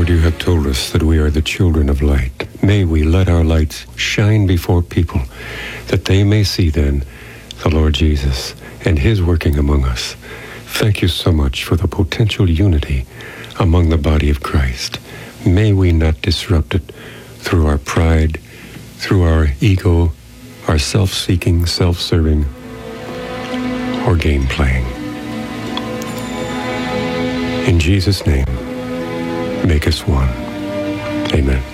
Lord, you have told us that we are the children of light. May we let our lights shine before people, that they may see then the Lord Jesus and his working among us. Thank you so much for the potential unity among the body of Christ. May we not disrupt it through our pride, through our ego, our self-seeking, self-serving, or game-playing. In Jesus' name, make us one. Amen.